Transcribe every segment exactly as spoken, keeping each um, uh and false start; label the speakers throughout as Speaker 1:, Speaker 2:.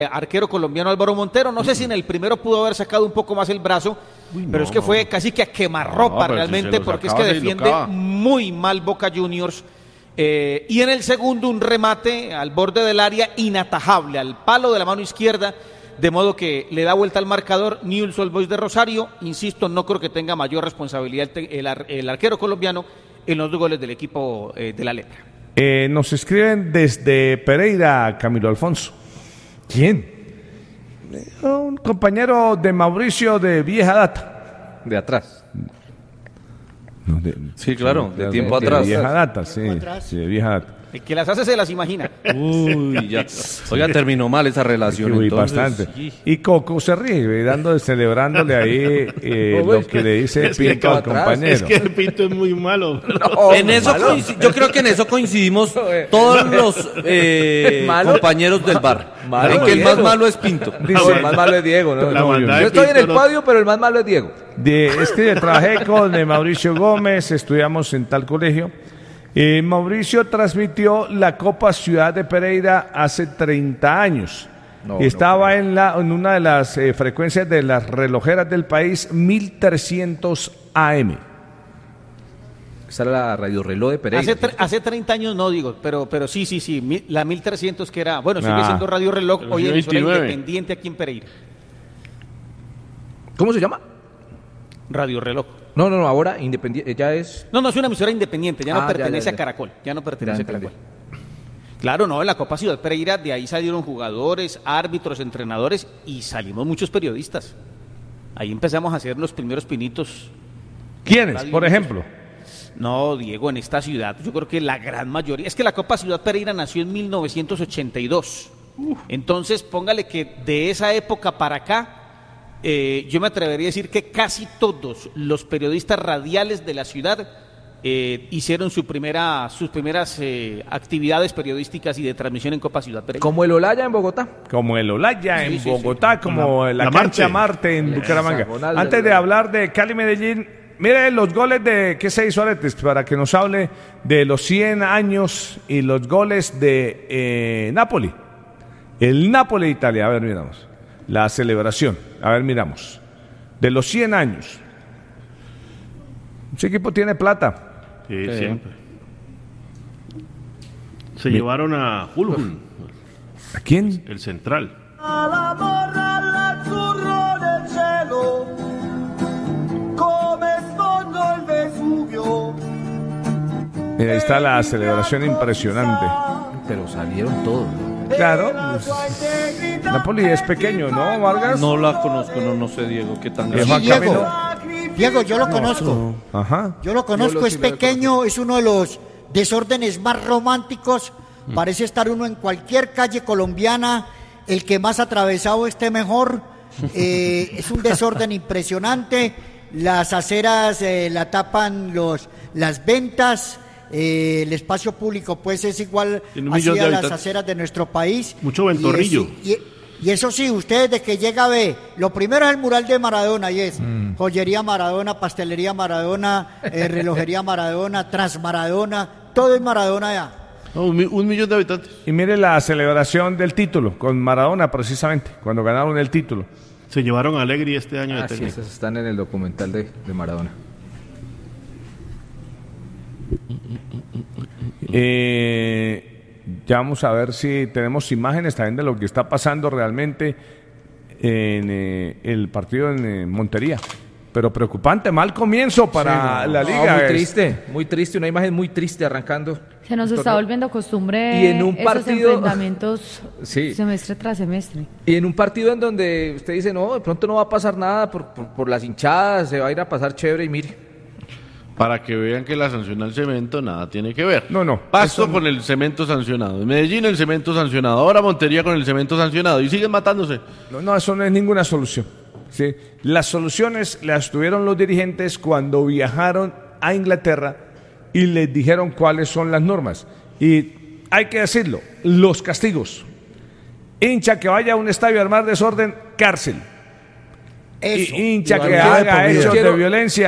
Speaker 1: arquero colombiano Álvaro Montero. No sé si en el primero pudo haber sacado un poco más el brazo, Uy, pero no, es que fue casi que a quemarropa no, realmente, si porque es que defiende muy mal Boca Juniors. Eh, y en el segundo un remate al borde del área inatajable, al palo de la mano izquierda, de modo que le da vuelta al marcador Newell's Old Boys de Rosario. Insisto, no creo que tenga mayor responsabilidad el, el, ar, el arquero colombiano en los dos goles del equipo eh, de la Lepra.
Speaker 2: Eh, nos escriben desde Pereira, Camilo Alfonso.
Speaker 3: ¿Quién?
Speaker 2: Un compañero de Mauricio de vieja data.
Speaker 3: De atrás.
Speaker 2: No, de,
Speaker 3: sí, claro, de, de tiempo
Speaker 2: de,
Speaker 3: atrás.
Speaker 2: De vieja data, sí, sí, de vieja data.
Speaker 1: El que las hace se las imagina.
Speaker 3: Uy, ya. Oiga, terminó mal esa relación.
Speaker 2: Uy,
Speaker 3: entonces.
Speaker 2: Bastante. Y Coco se ríe, dando, celebrándole ahí eh, lo que le dice es Pinto que al compañero.
Speaker 4: Es que el Pinto es muy malo.
Speaker 3: No, en eso coinc- yo creo que en eso coincidimos todos los eh, compañeros del bar. Malo en que el Diego. Más malo es Pinto.
Speaker 2: Dice,
Speaker 3: el más malo es Diego. ¿no?
Speaker 4: No,
Speaker 3: yo, yo estoy en el podio, pero el más malo es Diego.
Speaker 2: De, es que trabajé con de Mauricio Gómez, estudiamos en tal colegio. Eh, Mauricio transmitió la Copa Ciudad de Pereira hace treinta años. No, Estaba no, en, la, en una de las eh, frecuencias de las relojeras del país, mil trescientos A M.
Speaker 3: Esa era la radio reloj de Pereira.
Speaker 1: Hace, tre- hace treinta años no digo, pero, pero sí, sí, sí, mi, la mil trescientos que era, bueno, sigue ah. siendo radio reloj, hoy es independiente aquí en Pereira.
Speaker 3: ¿Cómo se llama?
Speaker 1: Radio reloj.
Speaker 3: No, no, no, ahora independiente, ya es...
Speaker 1: No, no, es una emisora independiente, ya no
Speaker 3: ah,
Speaker 1: pertenece
Speaker 3: ya, ya, ya.
Speaker 1: a Caracol, ya no pertenece
Speaker 3: ya,
Speaker 1: a Caracol. Claro, no, en la Copa Ciudad Pereira, de ahí salieron jugadores, árbitros, entrenadores, y salimos muchos periodistas. Ahí empezamos a hacer los primeros pinitos.
Speaker 2: ¿Quiénes, por ejemplo?
Speaker 1: No, Diego, en esta ciudad, yo creo que la gran mayoría, es que la Copa Ciudad Pereira nació en mil novecientos ochenta y dos, Uf. Entonces póngale que de esa época para acá, Eh, yo me atrevería a decir que casi todos los periodistas radiales de la ciudad eh, hicieron su primera, sus primeras eh, actividades periodísticas y de transmisión en Copa Ciudad Pereira.
Speaker 3: Como el Olaya en Bogotá.
Speaker 2: Como el Olaya sí, en sí, Bogotá, sí. como la, la, la cancha Marte, Marte en Bucaramanga. Antes de hablar de Cali Medellín, mire los goles de que se hizo Aretes para que nos hable de los cien años y los goles de eh, Napoli. El Napoli de Italia, a ver, miramos. La celebración, a ver, miramos, de los cien años. Ese equipo tiene plata.
Speaker 4: Sí, sí. Siempre. Se Mi... llevaron a Hulhul.
Speaker 2: ¿A quién?
Speaker 4: El central.
Speaker 5: A la morra l'azzurro del cielo, come sfondo il Vesuvio.
Speaker 2: Mira, ahí está la celebración impresionante.
Speaker 3: Pero salieron todos.
Speaker 2: Claro, Napoli es pequeño, ¿no, Vargas?
Speaker 3: No la conozco, no, no sé, Diego, qué tan
Speaker 6: grande. Sí, Diego, Diego, yo lo no, conozco.
Speaker 2: No. Ajá.
Speaker 6: Yo lo conozco, yo lo, es sí pequeño, es uno de los desórdenes más románticos. Mm. Parece estar uno en cualquier calle colombiana, el que más atravesado esté mejor. Eh, es un desorden impresionante. Las aceras eh, la tapan los, las ventas. Eh, el espacio público pues es igual hacia las aceras de nuestro país.
Speaker 4: Mucho ventorrillo.
Speaker 6: Y, es, y, y eso sí, usted desde que llega ve, lo primero es el mural de Maradona y es mm. joyería Maradona, pastelería Maradona, eh, relojería Maradona, Transmaradona, todo es Maradona ya.
Speaker 4: No, un, un millón de habitantes.
Speaker 2: Y mire la celebración del título con Maradona precisamente, cuando ganaron el título.
Speaker 4: Se llevaron a Allegri este año
Speaker 3: ah,
Speaker 4: de técnico.
Speaker 3: Sí, esos están en el documental de, de Maradona.
Speaker 2: Eh, ya vamos a ver si tenemos imágenes también de lo que está pasando realmente en eh, el partido en eh, Montería. Pero preocupante, mal comienzo para sí, no, la liga.
Speaker 3: No, muy triste, muy triste, una imagen muy triste arrancando.
Speaker 7: Se nos está volviendo costumbre
Speaker 3: y en un partido,
Speaker 7: esos enfrentamientos sí. semestre tras semestre.
Speaker 3: Y en un partido en donde usted dice, no, de pronto no va a pasar nada por, por, por las hinchadas, se va a ir a pasar chévere y mire.
Speaker 4: Para que vean que la sanción al cemento nada tiene que ver.
Speaker 2: No, no.
Speaker 4: Pasto con el cemento sancionado. En Medellín el cemento sancionado. Ahora Montería con el cemento sancionado. Y siguen matándose.
Speaker 2: No, no, eso no es ninguna solución. ¿Sí? Las soluciones las tuvieron los dirigentes cuando viajaron a Inglaterra y les dijeron cuáles son las normas. Y hay que decirlo, los castigos. Hincha que vaya a un estadio a armar desorden, cárcel. Eso. Y hincha que haga hechos de violencia,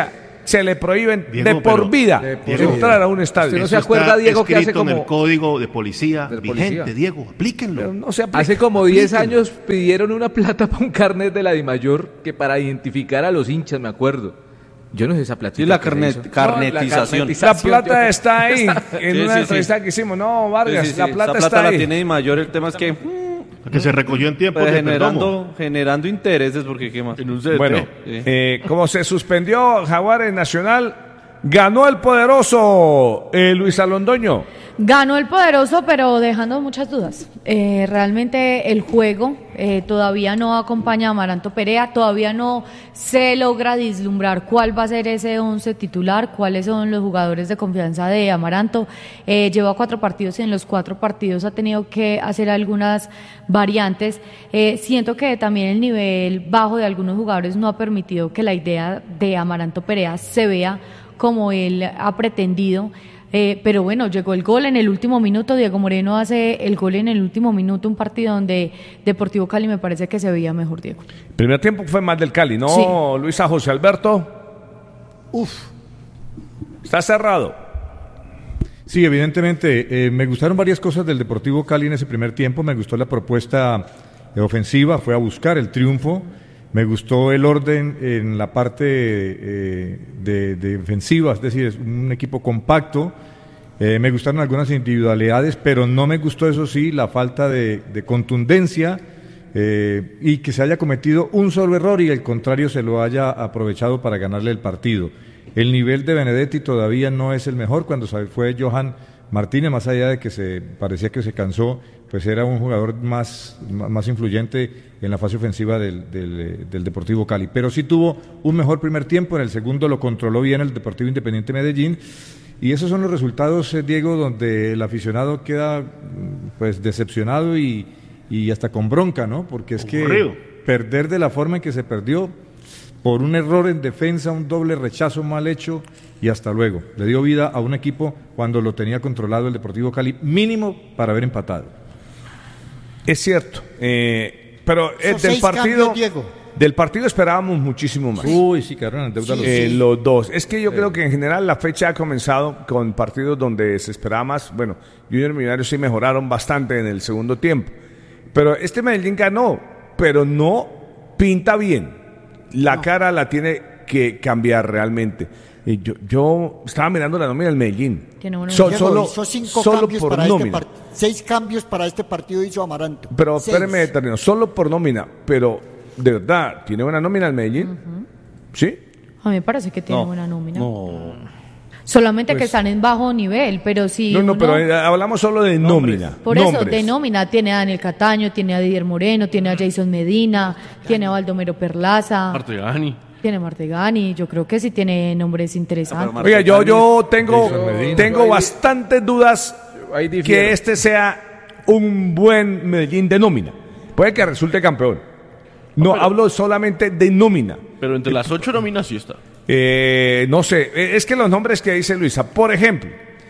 Speaker 2: se le prohíben Diego, de por vida de por entrar vida. a un estadio.
Speaker 8: ¿Usted no se acuerda, Diego, que hace como en el código de policía de vigente, policía. Diego, aplíquenlo.
Speaker 2: No se aplica.
Speaker 8: Hace como diez años pidieron una plata para un carnet de la DIMAYOR que para identificar a los hinchas, me acuerdo. Yo no sé esa plata.
Speaker 3: Sí, la, carnet, carnetización.
Speaker 2: No, la, la plata está ahí, en sí, una sí, entrevista sí. que hicimos. No, Vargas, sí, sí, la plata
Speaker 3: esa plata
Speaker 2: está
Speaker 3: la
Speaker 2: ahí.
Speaker 3: tiene DIMAYOR, el tema es que...
Speaker 4: Que se recogió en tiempo.
Speaker 3: Pues generando, generando intereses, porque qué más.
Speaker 2: En un bueno, sí. eh, como se suspendió Jaguares Nacional, ganó el poderoso eh, Luis Alondoño.
Speaker 7: Ganó el poderoso, pero dejando muchas dudas. Eh, realmente el juego eh, todavía no acompaña a Amaranto Perea, todavía no se logra vislumbrar cuál va a ser ese once titular, cuáles son los jugadores de confianza de Amaranto. Eh, lleva cuatro partidos y en los cuatro partidos ha tenido que hacer algunas variantes. Eh, siento que también el nivel bajo de algunos jugadores no ha permitido que la idea de Amaranto Perea se vea como él ha pretendido. Eh, pero bueno, llegó el gol en el último minuto, Diego Moreno hace el gol en el último minuto, un partido donde Deportivo Cali me parece que se veía mejor, Diego.
Speaker 2: El primer tiempo fue más del Cali, ¿no, sí. Luisa José Alberto?
Speaker 6: Uf.
Speaker 2: Está cerrado.
Speaker 9: Sí, evidentemente, eh, me gustaron varias cosas del Deportivo Cali en ese primer tiempo, me gustó la propuesta ofensiva, fue a buscar el triunfo. Me gustó el orden en la parte eh, de, de defensiva, es decir, es un equipo compacto. Eh, me gustaron algunas individualidades, pero no me gustó, eso sí, la falta de, de contundencia eh, y que se haya cometido un solo error y el contrario se lo haya aprovechado para ganarle el partido. El nivel de Benedetti todavía no es el mejor. Cuando fue Johan Martínez, más allá de que se parecía que se cansó, pues era un jugador más, más influyente en la fase ofensiva del, del, del Deportivo Cali. Pero sí tuvo un mejor primer tiempo, en el segundo lo controló bien el Deportivo Independiente Medellín. Y esos son los resultados, eh, Diego, donde el aficionado queda pues decepcionado y, y hasta con bronca, ¿no? Porque es que perder de la forma en que se perdió, por un error en defensa, un doble rechazo mal hecho, y hasta luego. Le dio vida a un equipo cuando lo tenía controlado el Deportivo Cali, mínimo para haber empatado.
Speaker 2: Es cierto, eh, pero eh, del partido cambios, del partido esperábamos muchísimo más.
Speaker 9: Uy, sí, quedaron en deuda
Speaker 2: sí, los, eh, sí. los dos. Es que yo sí. creo que en general la fecha ha comenzado con partidos donde se esperaba más. Bueno, Junior Millonarios sí mejoraron bastante en el segundo tiempo, pero este Medellín ganó, pero no pinta bien. La no. cara la tiene que cambiar realmente. Y yo, yo estaba mirando la nómina del Medellín.
Speaker 6: So, solo hizo cinco solo cambios por para nómina. Este part- seis cambios para este partido hizo Amaranto.
Speaker 2: Pero espéreme, termino. Solo por nómina. Pero, de verdad, ¿tiene buena nómina el Medellín? Uh-huh. ¿Sí?
Speaker 7: A mí me parece que tiene no, buena nómina.
Speaker 2: No.
Speaker 7: Solamente pues, que están en bajo nivel, pero sí.
Speaker 2: No, no,
Speaker 7: uno,
Speaker 2: pero eh, hablamos solo de nómina.
Speaker 7: Por nombres. Eso, de nómina. Tiene a Daniel Cataño, tiene a Didier Moreno, tiene a Jason Medina, tiene a Baldomero Perlaza.
Speaker 4: Martegani.
Speaker 7: Tiene Martegani, yo creo que sí tiene nombres interesantes.
Speaker 2: Oiga, yo, yo tengo, tengo bastantes dudas que este sea un buen Medellín de nómina. Puede que resulte campeón. No, no pero, hablo solamente de nómina.
Speaker 4: Pero entre las ocho nóminas sí está.
Speaker 2: Eh, no sé, es que los nombres que dice Luisa, por ejemplo,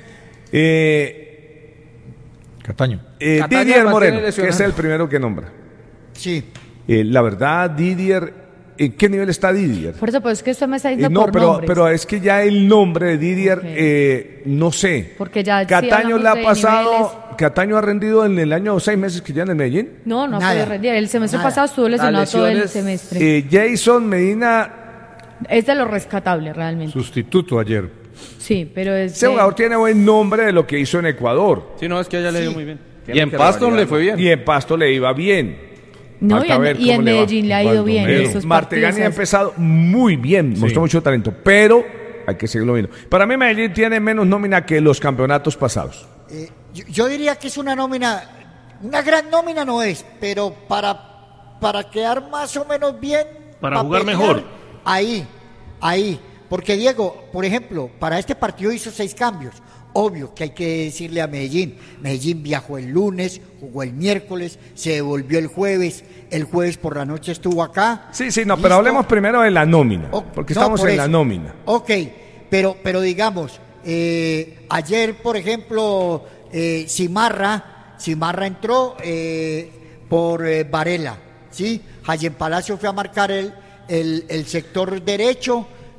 Speaker 2: eh,
Speaker 9: Cataño.
Speaker 2: Eh, Cataño Didier Moreno, que es el primero que nombra.
Speaker 6: Sí.
Speaker 2: Eh, la verdad, Didier... ¿En qué nivel está Didier?
Speaker 7: Por eso, pues es que usted me está diciendo
Speaker 2: eh, no,
Speaker 7: por
Speaker 2: pero,
Speaker 7: nombres.
Speaker 2: pero es que ya el nombre de Didier, okay. eh, no sé.
Speaker 7: Porque ya
Speaker 2: Cataño
Speaker 7: sí
Speaker 2: le ha pasado,
Speaker 7: niveles.
Speaker 2: Cataño ha rendido en el año seis meses que ya en el Medellín.
Speaker 7: No, no ha podido rendir. El semestre Nada. pasado estuvo lesionado todo el semestre.
Speaker 2: Eh, Jason Medina.
Speaker 7: Es de lo rescatable realmente.
Speaker 9: Sustituto ayer.
Speaker 7: Sí, pero es.
Speaker 2: Ese de... jugador tiene buen nombre de lo que hizo en Ecuador.
Speaker 3: Sí, no, es que allá sí. le dio muy bien.
Speaker 2: Y en Pasto le fue bien. Y en Pasto le iba bien.
Speaker 7: No, y en, y en Medellín le ha ido bien. Esos
Speaker 2: Martegani ha empezado muy bien, sí. mostró mucho talento, pero hay que seguirlo viendo. Para mí Medellín tiene menos nómina que los campeonatos pasados.
Speaker 6: Eh, yo, yo diría que es una nómina, una gran nómina no es, pero para, para quedar más o menos bien.
Speaker 4: Para jugar pelear, mejor.
Speaker 6: Ahí, ahí. Porque Diego, por ejemplo, para este partido hizo seis cambios. Obvio que hay que decirle a Medellín, Medellín viajó el lunes, jugó el miércoles, se devolvió el jueves, el jueves por la noche estuvo acá.
Speaker 2: Sí, sí, no, ¿listo? Pero hablemos primero de la nómina, o, porque no, estamos por en eso. La nómina.
Speaker 6: Ok, pero, pero digamos, eh, ayer, por ejemplo, eh, Cimarra, Cimarra entró eh, por eh, Varela, ¿sí? Jayen Palacio fue a marcar el, el, el sector derecho,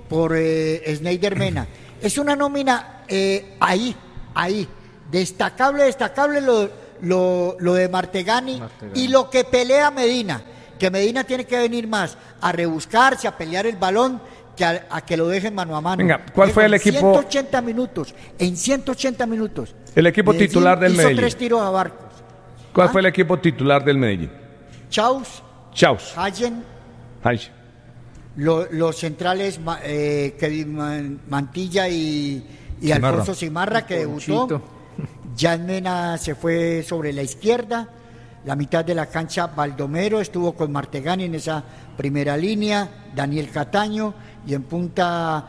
Speaker 6: por eh, Snyder Mena. Es una nómina eh, ahí, ahí, destacable, destacable lo, lo, lo de Martegani, Martegani y lo que pelea Medina, que Medina tiene que venir más a rebuscarse, a pelear el balón, que a, a que lo dejen mano a mano.
Speaker 2: Venga, ¿cuál fue el equipo?
Speaker 6: ciento ochenta minutos, en ciento ochenta minutos.
Speaker 2: El equipo Medellín titular del
Speaker 6: hizo
Speaker 2: Medellín.
Speaker 6: tres tiros a Barcos.
Speaker 2: ¿Cuál
Speaker 6: ¿Ah?
Speaker 2: fue el equipo titular del Medellín?
Speaker 6: Chaus.
Speaker 2: Chaus.
Speaker 6: Hayen.
Speaker 2: Hayen.
Speaker 6: Lo, los centrales eh, Kevin Mantilla y, y
Speaker 9: Cimarra.
Speaker 6: Alfonso Cimarra, que debutó. Jan Mena se fue sobre la izquierda. La mitad de la cancha, Baldomero estuvo con Martegani en esa primera línea, Daniel Cataño, y en punta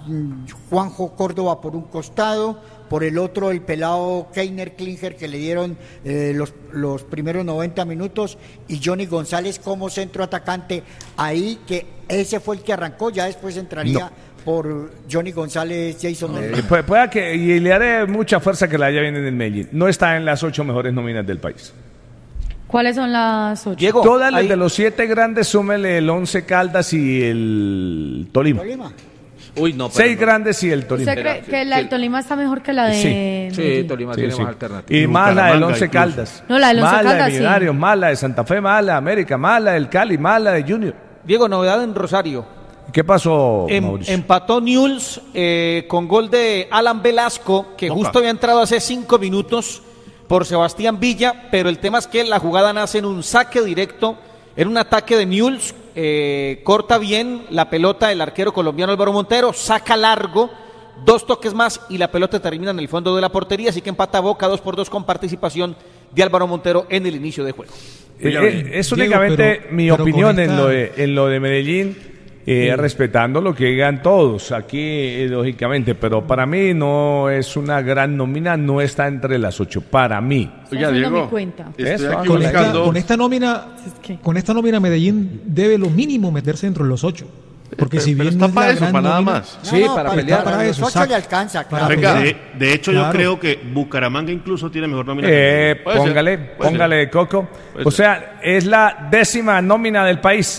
Speaker 6: Juanjo Córdoba por un costado, por el otro el pelado Keiner Klinger, que le dieron eh, los, los primeros noventa minutos, y Johnny González como centro atacante ahí, que ese fue el que arrancó, ya después entraría no. por Johnny González, Jason
Speaker 2: eh, puede, puede que, y le haré mucha fuerza que la haya bien en el Medellín. No está en las ocho mejores nóminas del país.
Speaker 7: ¿Cuáles son las ocho?
Speaker 2: Diego, todas las de los siete grandes, súmele el Once Caldas y el Tolima.
Speaker 6: ¿Tolima?
Speaker 3: Uy, no,
Speaker 2: Seis
Speaker 3: no.
Speaker 2: grandes y el Tolima.
Speaker 7: ¿Usted cree que la del Tolima está mejor que la de
Speaker 2: Sí,
Speaker 8: sí Tolima sí, tiene
Speaker 2: sí.
Speaker 8: más alternativas.
Speaker 2: Y más la del Once Caldas.
Speaker 7: No, la del Once
Speaker 2: Caldas,
Speaker 7: Caldas,
Speaker 2: de Millonarios,
Speaker 7: sí.
Speaker 2: Mala de Santa Fe, mala América, mala del Cali, mala de Junior.
Speaker 1: Diego, novedad en Rosario.
Speaker 2: ¿Qué pasó,
Speaker 1: em,
Speaker 2: Mauricio?
Speaker 1: Empató Newell's eh, con gol de Alan Velasco, que Opa. justo había entrado hace cinco minutos por Sebastián Villa, pero el tema es que la jugada nace en un saque directo, en un ataque de Newell's, eh, corta bien la pelota el arquero colombiano Álvaro Montero, saca largo, dos toques más y la pelota termina en el fondo de la portería, así que empata Boca dos por dos con participación de Álvaro Montero en el inicio de juego.
Speaker 2: Eh, eh, es únicamente Diego, pero, mi pero opinión esta... en, lo de, en lo de Medellín. Eh, sí. Respetando lo que digan todos aquí, eh, lógicamente, pero para mí no es una gran nómina, no está entre las ocho, para mí.
Speaker 7: Oiga, Diego, cuenta.
Speaker 10: Con, esta, con esta nómina, con esta nómina Medellín debe lo mínimo meterse entre los ocho. Porque si bien
Speaker 4: pero está
Speaker 10: no
Speaker 4: para
Speaker 10: es
Speaker 4: eso, para nada más.
Speaker 6: No,
Speaker 8: sí,
Speaker 6: no,
Speaker 8: para,
Speaker 6: para
Speaker 8: pelear.
Speaker 6: Para, para eso,
Speaker 8: los
Speaker 6: ocho le alcanza. Claro.
Speaker 11: Venga, de, de hecho claro. yo creo que Bucaramanga incluso tiene mejor nómina.
Speaker 2: Eh, póngale, ser, póngale, ser. Coco. Puede o ser. sea, es la décima nómina del país.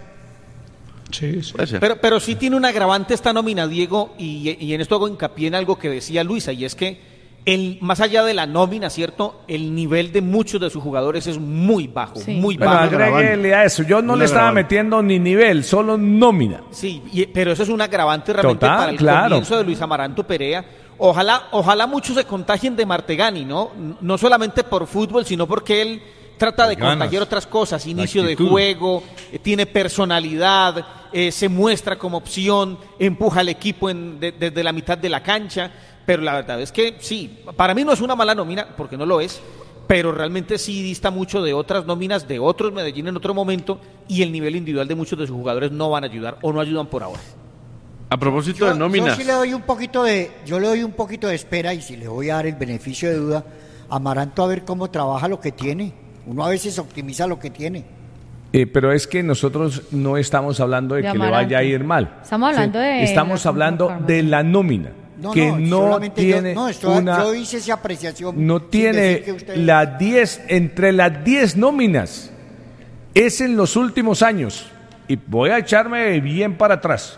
Speaker 1: Sí, sí. Pero, pero sí tiene un agravante esta nómina, Diego, y, y en esto hago hincapié en algo que decía Luisa, y es que el, más allá de la nómina, ¿cierto? El nivel de muchos de sus jugadores es muy bajo, sí. muy
Speaker 2: bueno,
Speaker 1: bajo.
Speaker 2: Agréguele a eso, yo no le estaba agravante. metiendo ni nivel, solo nómina.
Speaker 1: Sí, y, pero eso es un agravante realmente
Speaker 2: Total,
Speaker 1: para el
Speaker 2: claro.
Speaker 1: comienzo de Luis Amaranto Perea. Ojalá, ojalá muchos se contagien de Martegani, ¿no? No solamente por fútbol, sino porque él trata de Ganas. contagiar otras cosas, inicio de juego, eh, tiene personalidad, eh, se muestra como opción, empuja al equipo en, de, desde la mitad de la cancha, pero la verdad es que sí, para mí no es una mala nómina, porque no lo es, pero realmente sí dista mucho de otras nóminas, de otros Medellín en otro momento, y el nivel individual de muchos de sus jugadores no van a ayudar, o no ayudan por ahora.
Speaker 4: A propósito
Speaker 6: yo,
Speaker 4: de nóminas.
Speaker 6: Yo sí le doy un poquito de, yo le doy un poquito de espera, y si le voy a dar el beneficio de duda a Amaranto a ver cómo trabaja lo que tiene. Uno a veces optimiza lo que tiene.
Speaker 2: Eh, pero es que nosotros no estamos hablando de, de que Amaranto. le vaya a ir mal.
Speaker 7: Estamos hablando sí. de...
Speaker 2: Estamos hablando de la nómina.
Speaker 6: No,
Speaker 2: que
Speaker 6: no,
Speaker 2: no tiene
Speaker 6: yo, no, esto,
Speaker 2: una...
Speaker 6: Yo hice esa apreciación.
Speaker 2: No tiene usted... las diez, entre las diez nóminas. Es en los últimos años. Y voy a echarme bien para atrás.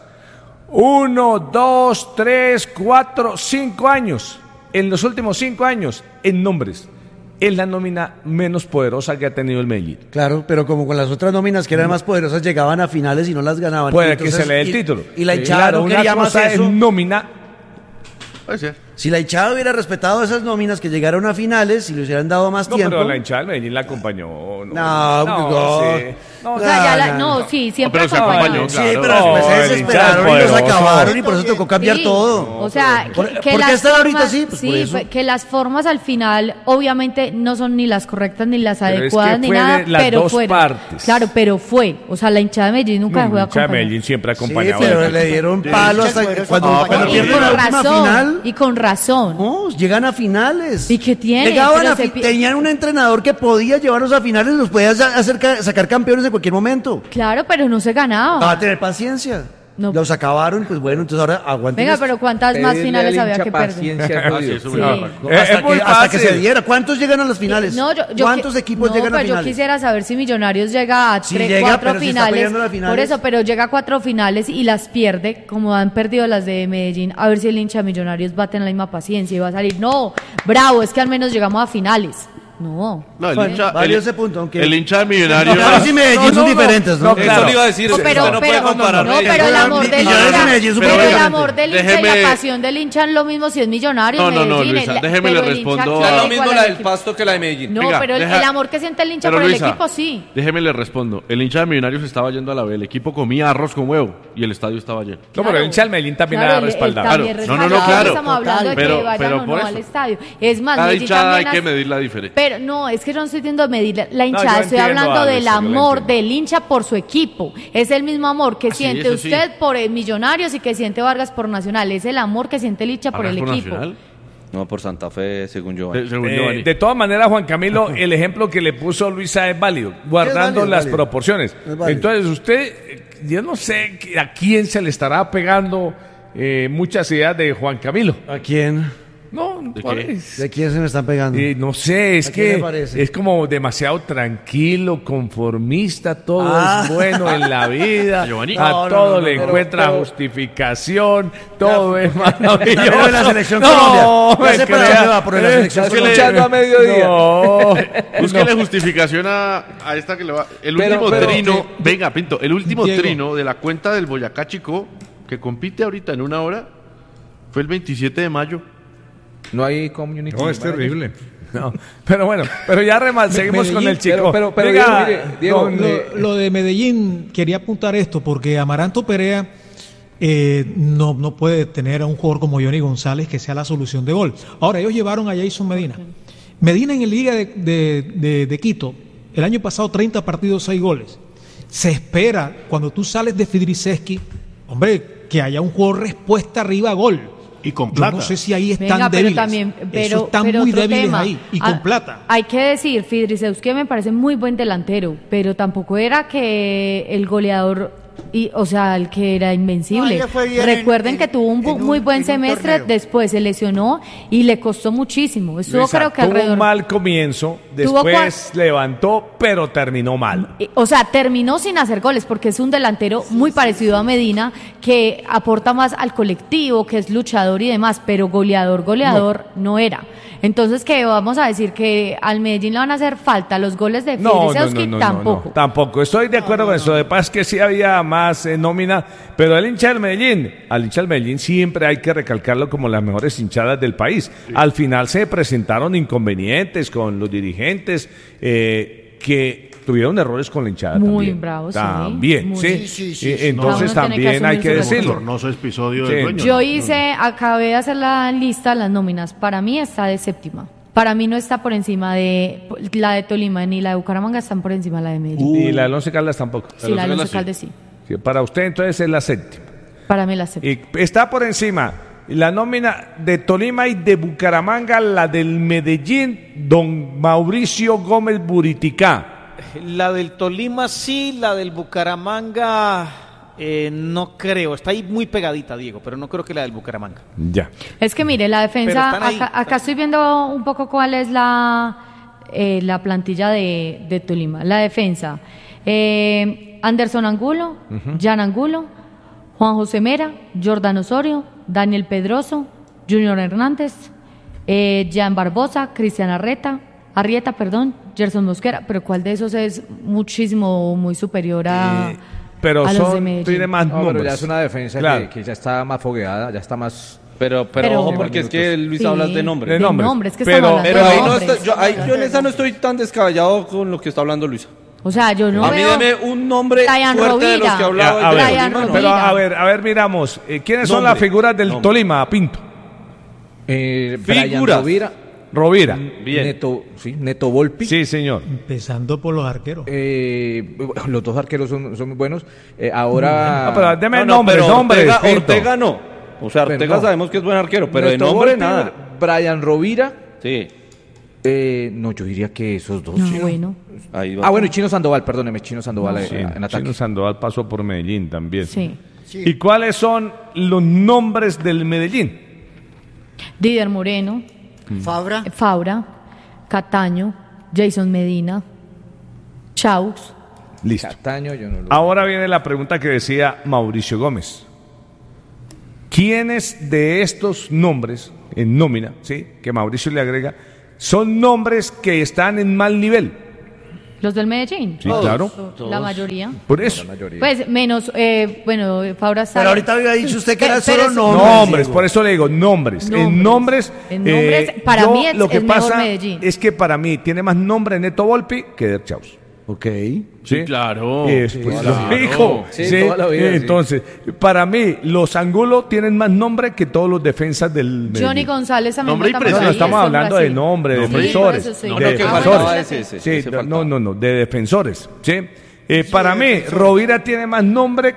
Speaker 2: Uno, dos, tres, cuatro, cinco años. En los últimos cinco años, en nombres. Es la nómina menos poderosa que ha tenido el Medellín.
Speaker 12: Claro, pero como con las otras nóminas que eran más poderosas llegaban a finales y no las ganaban.
Speaker 2: Puede
Speaker 12: entonces,
Speaker 2: que se le dé el
Speaker 12: y,
Speaker 2: título.
Speaker 12: Y la hinchada
Speaker 2: claro,
Speaker 12: no quería más eso.
Speaker 2: Es nómina.
Speaker 4: Puede ser.
Speaker 12: Si la hinchada hubiera respetado esas nóminas que llegaron a finales y le hubieran dado más
Speaker 2: no,
Speaker 12: tiempo.
Speaker 2: Pero la hinchada del Medellín la acompañó. No,
Speaker 12: no, no, no, sí.
Speaker 7: no, o sea, ya la, no, sí, siempre
Speaker 4: no, pero
Speaker 7: acompañó.
Speaker 4: acompañó,
Speaker 12: Sí,
Speaker 4: claro.
Speaker 12: pero después se desesperaron y los acabaron y por eso tocó cambiar
Speaker 7: sí,
Speaker 12: todo.
Speaker 7: O sea, que,
Speaker 12: ¿Por,
Speaker 7: que
Speaker 12: ¿por
Speaker 7: las
Speaker 12: qué están
Speaker 7: formas,
Speaker 12: ahorita así? Pues
Speaker 7: sí,
Speaker 12: por eso.
Speaker 7: que las formas al final obviamente no son ni las correctas ni las
Speaker 2: pero
Speaker 7: adecuadas
Speaker 2: es que
Speaker 7: ni
Speaker 2: fue
Speaker 7: nada,
Speaker 2: de las
Speaker 7: pero
Speaker 2: dos
Speaker 7: fueron.
Speaker 2: Partes.
Speaker 7: Claro, pero fue. O sea, la hinchada de Medellín nunca
Speaker 2: no,
Speaker 7: dejó de
Speaker 2: acompañar. La hinchada de
Speaker 7: acompañar.
Speaker 2: Medellín siempre acompañaba.
Speaker 12: Sí, pero le dieron palo hasta cuando, cuando
Speaker 7: y
Speaker 12: pierden
Speaker 7: con
Speaker 12: la última
Speaker 7: razón,
Speaker 12: final.
Speaker 7: Y con razón.
Speaker 12: No, llegan a finales.
Speaker 7: ¿Y qué tiene?
Speaker 12: Llegaban a
Speaker 7: se...
Speaker 12: fi- tenían un entrenador que podía llevarlos a finales y los podía hacer, sacar campeones en cualquier momento.
Speaker 7: Claro, pero no se ganaba.
Speaker 12: Va a tener paciencia. No. Los acabaron, pues bueno, entonces ahora aguanten.
Speaker 7: Venga, pero ¿cuántas más finales había que perder?
Speaker 12: Sí. Hasta, que, hasta que se diera. ¿Cuántos llegan a las finales?
Speaker 7: No, yo, yo ¿Cuántos
Speaker 12: que, equipos
Speaker 7: no,
Speaker 12: llegan a
Speaker 7: finales? Yo quisiera saber si Millonarios llega a
Speaker 12: sí,
Speaker 7: tres,
Speaker 12: llega,
Speaker 7: cuatro finales,
Speaker 12: finales.
Speaker 7: Por eso, pero llega a cuatro finales y las pierde, como han perdido las de Medellín. A ver si el hincha de Millonarios va a tener la misma paciencia y va a salir. No, bravo, es que al menos llegamos a finales. No.
Speaker 4: No, el hincha,
Speaker 12: vale
Speaker 4: el,
Speaker 12: ese punto, aunque
Speaker 4: el hincha de Millonarios.
Speaker 12: Millonarios y Medellín no, no, son no, diferentes, ¿no?
Speaker 3: no claro. Eso le iba a decir.
Speaker 7: No, pero,
Speaker 3: no
Speaker 7: pero,
Speaker 3: puede comparar.
Speaker 7: No, pero el amor del hincha, pero el amor del hincha
Speaker 4: déjeme,
Speaker 7: y la pasión del hincha es lo mismo si es Millonarios,
Speaker 4: no, no, no,
Speaker 7: Medellín.
Speaker 4: Luisa, déjeme le respondo.
Speaker 3: Es lo mismo la del Pasto que la de Medellín.
Speaker 7: No,
Speaker 4: Venga,
Speaker 7: pero el,
Speaker 4: deja,
Speaker 7: el amor que siente el hincha por
Speaker 4: Luisa,
Speaker 7: el equipo, sí.
Speaker 4: Déjeme le respondo. El hincha de Millonarios estaba yendo a la B. El equipo comía arroz con huevo y el estadio estaba lleno.
Speaker 2: No, pero el hincha del Medellín también ha respaldado.
Speaker 4: No, no, no, claro.
Speaker 7: Estamos hablando de que vayan o no al estadio. Es más, Medellín también
Speaker 4: hay que medir la diferencia.
Speaker 7: Pero no, es que yo no estoy diciendo medir la hinchada,
Speaker 2: no,
Speaker 7: estoy hablando del amor del hincha por su equipo. Es el mismo amor que
Speaker 4: ah,
Speaker 7: siente
Speaker 4: sí,
Speaker 7: usted
Speaker 4: sí.
Speaker 7: por el Millonarios y que siente Vargas por Nacional. Es el amor que siente el hincha por el
Speaker 4: por
Speaker 7: equipo.
Speaker 4: Nacional?
Speaker 3: No, por Santa Fe, según yo.
Speaker 4: De, según
Speaker 2: eh, de todas maneras, Juan Camilo, el ejemplo que le puso Luisa es válido, guardando
Speaker 12: válido,
Speaker 2: las
Speaker 12: válido.
Speaker 2: proporciones. Entonces, usted, yo no sé a quién se le estará pegando eh, muchas ideas de Juan Camilo.
Speaker 12: ¿A quién?
Speaker 2: No,
Speaker 12: ¿De, qué? ¿De quién se me están pegando?
Speaker 2: Eh, no sé, es que es como demasiado tranquilo, conformista, todo ah. es bueno en la vida,
Speaker 4: Giovanni.
Speaker 2: a
Speaker 12: no,
Speaker 2: todo
Speaker 12: no, no,
Speaker 2: le
Speaker 12: pero,
Speaker 2: encuentra
Speaker 12: pero,
Speaker 2: justificación, todo
Speaker 12: ya,
Speaker 2: es maravilloso.
Speaker 12: Pero la selección
Speaker 2: no,
Speaker 12: Colombia. Ya sé para dónde va, por la selección
Speaker 3: Colombia. Escuchando a mediodía.
Speaker 2: No,
Speaker 4: búsquele no. justificación a, a esta que le va. El
Speaker 3: pero,
Speaker 4: último
Speaker 3: pero,
Speaker 4: trino,
Speaker 3: que,
Speaker 4: venga, Pinto, el último
Speaker 10: Diego.
Speaker 4: trino de la cuenta del Boyacá Chico, que compite ahorita en una hora, fue el veintisiete de mayo.
Speaker 8: No hay community.
Speaker 9: No, es terrible.
Speaker 2: no, pero bueno, pero ya remal, seguimos
Speaker 10: Medellín,
Speaker 2: con el chico.
Speaker 8: Pero, pero, pero
Speaker 2: Diga,
Speaker 8: Diego, mire, Diego,
Speaker 2: don,
Speaker 10: Lo,
Speaker 2: eh,
Speaker 10: lo de Medellín, quería apuntar esto, porque Amaranto Perea eh, no, no puede tener a un jugador como Johnny González que sea la solución de gol. Ahora, ellos llevaron a Jason Medina. Medina en el Liga de, de, de, de Quito, el año pasado treinta partidos, seis goles. Se espera, cuando tú sales de Fidriceski, hombre, que haya un jugador respuesta arriba a gol.
Speaker 11: Y con plata.
Speaker 10: Yo no sé si ahí están
Speaker 7: Venga, pero
Speaker 10: débiles.
Speaker 7: también, pero,
Speaker 10: Eso están
Speaker 7: pero
Speaker 10: muy
Speaker 7: otro
Speaker 10: débiles
Speaker 7: tema.
Speaker 10: ahí. Y
Speaker 7: Ah,
Speaker 10: con plata.
Speaker 7: Hay que decir, Fidrisewski me parece muy buen delantero, pero tampoco era que el goleador, y, o sea, el que era invencible.
Speaker 6: No, fue bien
Speaker 7: Recuerden
Speaker 6: en,
Speaker 7: que tuvo un,
Speaker 6: un,
Speaker 7: muy buen
Speaker 6: un
Speaker 7: semestre,
Speaker 6: torneo.
Speaker 7: después se lesionó y le costó muchísimo. Estuvo
Speaker 2: Luisa,
Speaker 7: creo que
Speaker 2: tuvo
Speaker 7: alrededor...
Speaker 2: un mal comienzo,
Speaker 7: Tuvo
Speaker 2: después levantó, pero terminó mal.
Speaker 7: O sea, terminó sin hacer goles porque es un delantero muy parecido a Medina, que aporta más al colectivo, que es luchador y demás, pero goleador, goleador no, no era. Entonces, ¿qué vamos a decir? ¿Que al Medellín le van a hacer falta los goles de
Speaker 2: No,
Speaker 7: Fidrisewski?
Speaker 2: no, no, no,
Speaker 7: Tampoco.
Speaker 2: no, no, tampoco. Estoy de acuerdo con eso. De paz que sí había más eh, nómina, pero el hincha del Medellín, al hincha del Medellín siempre hay que recalcarlo como las mejores hinchadas del país. Sí. Al final se presentaron inconvenientes con los dirigentes eh, que tuvieron errores con la hinchada.
Speaker 7: Muy
Speaker 2: también.
Speaker 7: bravos,
Speaker 2: También,
Speaker 7: muy
Speaker 2: sí.
Speaker 6: sí, sí, sí,
Speaker 2: sí. Entonces
Speaker 7: no,
Speaker 2: también
Speaker 7: que
Speaker 2: hay que decirlo.
Speaker 11: Tornoso episodio
Speaker 2: Sí.
Speaker 11: del dueño.
Speaker 7: Yo
Speaker 11: ¿no?
Speaker 7: hice, acabé de hacer la lista, las nóminas. Para mí está de séptima. Para mí no está por encima de la de Tolima ni la de Bucaramanga, están por encima de la de Medellín.
Speaker 2: Uh. Y la del Once Caldas tampoco.
Speaker 7: Sí, la del Once Caldas sí.
Speaker 2: Sí, para usted entonces es la séptima.
Speaker 7: Para mí la séptima.
Speaker 2: Y está por encima la nómina de Tolima y de Bucaramanga, la del Medellín, don Mauricio Gómez Buriticá.
Speaker 1: La del Tolima sí, la del Bucaramanga eh, no creo. Está ahí muy pegadita, Diego, pero no creo que la del Bucaramanga.
Speaker 2: Ya.
Speaker 7: Es que mire, la defensa,
Speaker 1: ahí,
Speaker 7: acá, acá estoy viendo un poco cuál es la, eh, la plantilla de, de Tolima. La defensa, eh, Anderson Angulo, uh-huh. Jan Angulo, Juan José Mera, Jordan Osorio, Daniel Pedroso, Junior Hernández, eh, Jan Barbosa, Cristian Arrieta, Arrieta, perdón, Gerson Mosquera, pero ¿cuál de esos es muchísimo, muy superior a,
Speaker 2: eh, pero
Speaker 7: a los
Speaker 2: son,
Speaker 7: de Medellín?
Speaker 2: Tiene más
Speaker 8: no,
Speaker 2: números.
Speaker 8: pero ya es una defensa
Speaker 2: claro.
Speaker 8: que, que ya está más fogueada, ya está más...
Speaker 3: Pero, pero,
Speaker 7: Pero-
Speaker 3: ojo, porque es que Luis
Speaker 7: Sí.
Speaker 3: hablas de nombre.
Speaker 2: De
Speaker 7: De
Speaker 2: nombres.
Speaker 7: nombres, que
Speaker 2: Pero-
Speaker 7: estamos hablando
Speaker 3: Pero
Speaker 7: de
Speaker 3: ahí no
Speaker 7: nombres.
Speaker 3: está, yo, ahí, yo en esa no estoy tan descabellado con lo que está hablando Luisa.
Speaker 7: O sea, yo no
Speaker 3: a mí
Speaker 7: veo...
Speaker 3: deme un nombre
Speaker 7: Ryan
Speaker 3: fuerte de los
Speaker 7: Rovira.
Speaker 3: que hablaba
Speaker 2: A
Speaker 3: el de
Speaker 2: ver,
Speaker 7: Ryan
Speaker 3: Tolima, ¿no?
Speaker 2: pero
Speaker 7: Rovira.
Speaker 2: a ver, a ver, miramos. eh, ¿Quiénes son
Speaker 3: Nombre.
Speaker 2: las figuras del
Speaker 3: Nombre.
Speaker 2: Tolima, Pinto?
Speaker 8: Eh, Brian
Speaker 3: Figuras.
Speaker 8: Rovira,
Speaker 2: Rovira.
Speaker 3: Bien.
Speaker 8: Neto, sí, Neto Volpi.
Speaker 2: Sí, señor.
Speaker 10: Empezando por los arqueros.
Speaker 8: Eh, los dos arqueros son, son muy buenos. Eh, ahora...
Speaker 2: No, pero deme
Speaker 3: No, no,
Speaker 2: nombres,
Speaker 3: pero
Speaker 2: nombres.
Speaker 3: Ortega,
Speaker 2: Pinto.
Speaker 3: Ortega no. O sea,
Speaker 8: Pero
Speaker 3: Ortega
Speaker 8: no.
Speaker 3: sabemos que es buen arquero, pero de
Speaker 8: Neto
Speaker 3: nombre
Speaker 8: Volpi,
Speaker 3: nada.
Speaker 8: Brian Rovira.
Speaker 3: Sí,
Speaker 8: Eh, no, yo diría que esos dos.
Speaker 7: No,
Speaker 8: Chino.
Speaker 7: bueno.
Speaker 3: ahí va.
Speaker 8: Ah, bueno, y Chino Sandoval, perdóneme, Chino Sandoval
Speaker 7: No.
Speaker 8: eh,
Speaker 2: Sí,
Speaker 8: en ataque.
Speaker 2: Chino Sandoval pasó por Medellín también.
Speaker 7: Sí.
Speaker 2: Sí. ¿Y cuáles son los nombres del Medellín?
Speaker 7: Didier Moreno.
Speaker 6: Fabra.
Speaker 7: Fabra. Cataño. Jason Medina. Chaux.
Speaker 2: Listo.
Speaker 8: Cataño, yo no lo...
Speaker 2: Ahora viene la pregunta que decía Mauricio Gómez. ¿Quiénes de estos nombres en nómina, sí, que Mauricio le agrega, son nombres que están en mal nivel?
Speaker 7: ¿Los del Medellín?
Speaker 2: Sí, todos, claro.
Speaker 7: Todos. La mayoría.
Speaker 2: Por eso.
Speaker 7: Pues menos, eh, bueno, Fabra está...
Speaker 12: Pero ahorita había dicho usted que era solo
Speaker 2: nombres.
Speaker 12: nombres.
Speaker 2: Nombres, por eso le digo nombres. nombres. En nombres,
Speaker 7: en nombres
Speaker 2: eh,
Speaker 7: para
Speaker 2: yo,
Speaker 7: mí es,
Speaker 2: lo que
Speaker 7: es
Speaker 2: pasa
Speaker 7: mejor Medellín.
Speaker 2: Es que para mí tiene más nombre Neto Volpi que Der Chaus.
Speaker 12: Ok.
Speaker 4: Sí, sí claro.
Speaker 2: Es,
Speaker 4: sí,
Speaker 2: pues,
Speaker 4: claro.
Speaker 2: lo dijo.
Speaker 8: Sí,
Speaker 2: ¿sí?
Speaker 8: toda la vida, sí.
Speaker 2: Entonces, para mí, los Angulo tienen más nombre que todos los defensas del Medellín.
Speaker 7: Johnny González también.
Speaker 2: Nombre y presencia. No, estamos hablando de nombre, de defensores.
Speaker 7: Sí,
Speaker 2: de
Speaker 7: no,
Speaker 2: defensores.
Speaker 3: Ese, ese,
Speaker 2: sí,
Speaker 3: ese
Speaker 2: no, no, no, de defensores. ¿sí? Eh, sí, para mí, defensores. Rovira tiene más nombre.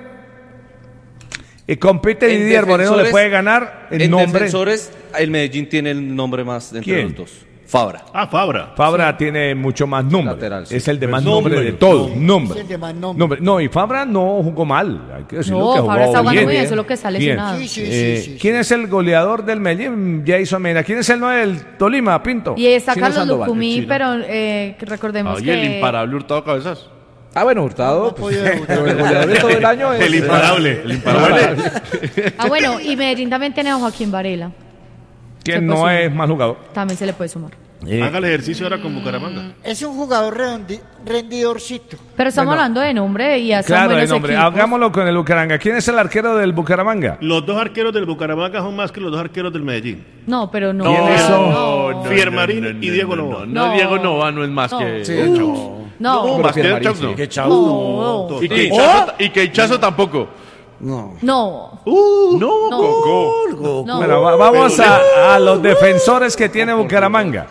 Speaker 2: Y compite
Speaker 3: en
Speaker 2: Didier Moreno, le puede ganar el
Speaker 3: en
Speaker 2: nombre.
Speaker 3: En defensores, el Medellín tiene el nombre más entre
Speaker 2: ¿Quién?
Speaker 3: los dos. Fabra.
Speaker 11: Ah, Fabra.
Speaker 2: Fabra sí. tiene mucho más nombre. Lateral, sí. Es el de más nombre, nombre de todos. Sí. Nombre.
Speaker 6: Es el de más nombre.
Speaker 2: nombre. No, y Fabra no jugó mal. Hay que decirlo
Speaker 7: no,
Speaker 2: que
Speaker 7: Fabra está jugando
Speaker 2: bien.
Speaker 7: bien, eso es lo que está lesionado.
Speaker 6: Sí, sí,
Speaker 2: eh,
Speaker 6: sí, sí,
Speaker 2: ¿Quién
Speaker 6: sí.
Speaker 2: es el goleador del Medellín? Jason Mena. ¿Quién es el nueve del Tolima, Pinto?
Speaker 7: Y está
Speaker 2: Chino
Speaker 7: Carlos
Speaker 2: Sandoval,
Speaker 7: Lucumí, pero eh, recordemos
Speaker 4: Oye,
Speaker 7: que...
Speaker 4: el imparable Hurtado Cabezas.
Speaker 8: Ah, bueno, Hurtado.
Speaker 6: No,
Speaker 8: pues,
Speaker 6: no,
Speaker 8: pero el goleador de todo el año es...
Speaker 11: El imparable. El imparable.
Speaker 7: Ah, bueno, y Medellín también tiene a Joaquín Varela.
Speaker 2: ¿Quién no es mal jugador?
Speaker 7: También se le puede sumar.
Speaker 11: Eh. Haga el ejercicio ahora con Bucaramanga.
Speaker 6: Es un jugador redondi- rendidorcito.
Speaker 7: Pero estamos
Speaker 2: Bueno.
Speaker 7: hablando de nombre y hacen
Speaker 2: Claro, de
Speaker 7: buenos
Speaker 2: nombre.
Speaker 7: equipos.
Speaker 2: Hagámoslo con el Bucaramanga. ¿Quién es el arquero del Bucaramanga?
Speaker 11: Los dos arqueros del Bucaramanga son más que los dos arqueros del Medellín.
Speaker 7: No, pero no.
Speaker 2: ¿Quiénes son?
Speaker 7: No,
Speaker 11: no, Fiermarín
Speaker 4: no, no,
Speaker 11: y Diego
Speaker 4: no,
Speaker 11: Nova.
Speaker 4: No,
Speaker 7: No.
Speaker 4: no, Diego Nova no es más
Speaker 7: No.
Speaker 4: que
Speaker 8: Sí.
Speaker 4: Chaus.
Speaker 7: no.
Speaker 11: No,
Speaker 4: más que
Speaker 8: Fiermarín,
Speaker 4: Chaus,
Speaker 8: sí.
Speaker 4: no.
Speaker 12: Que chao.
Speaker 7: No.
Speaker 4: Y que
Speaker 11: Sí.
Speaker 4: Hichazo- y que Hichazo tampoco.
Speaker 12: No.
Speaker 7: No.
Speaker 11: Uh,
Speaker 4: No,
Speaker 7: No.
Speaker 4: Coco.
Speaker 7: No.
Speaker 2: Bueno, va- vamos a, a los defensores que tiene Bucaramanga.